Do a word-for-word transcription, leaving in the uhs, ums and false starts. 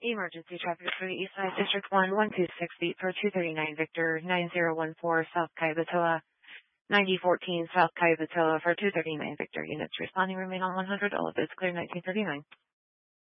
Emergency traffic for the East Side District one, one two six feet for two thirty-nine Victor, nine zero one four South Kaibatoa, ninety fourteen South Kaibatoa for two thirty-nine Victor. Units responding remain on one hundred. All of it's clear nineteen thirty-nine.